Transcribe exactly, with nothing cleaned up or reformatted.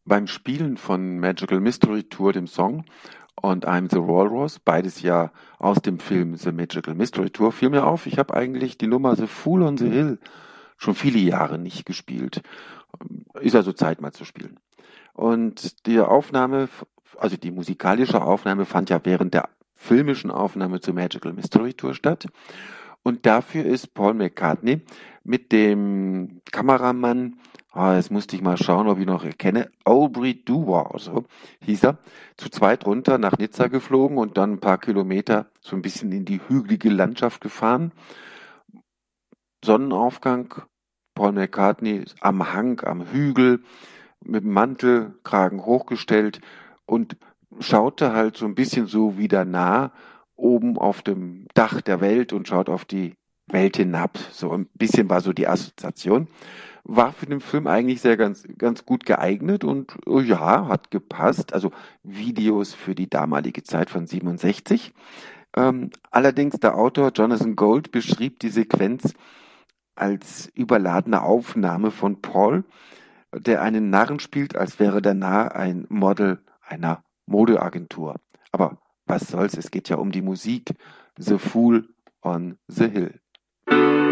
Beim Spielen von Magical Mystery Tour, dem Song, und I'm the Walrus, beides ja aus dem Film The Magical Mystery Tour, fiel mir auf, ich habe eigentlich die Nummer The Fool on the Hill schon viele Jahre nicht gespielt. Ist also Zeit mal zu spielen. Und die Aufnahme, also die musikalische Aufnahme fand ja während der filmischen Aufnahme zur Magical Mystery Tour statt. Und dafür ist Paul McCartney mit dem Kameramann, ah, jetzt musste ich mal schauen, ob ich noch erkenne, Aubrey Dubois, so hieß er, zu zweit runter nach Nizza geflogen und dann ein paar Kilometer so ein bisschen in die hügelige Landschaft gefahren. Sonnenaufgang, Paul McCartney am Hang, am Hügel, mit dem Mantelkragen hochgestellt und schaute halt so ein bisschen so wieder nah oben auf dem Dach der Welt und schaut auf die Welt hinab. So ein bisschen war so die Assoziation. War für den Film eigentlich sehr ganz, ganz gut geeignet und oh ja, hat gepasst. Also Videos für die damalige Zeit von siebenundsechzig. Ähm, allerdings der Autor Jonathan Gold beschrieb die Sequenz als überladene Aufnahme von Paul, der einen Narren spielt, als wäre der Narr ein Model einer Modeagentur. Aber was soll's, es geht ja um die Musik. The Fool on the Hill.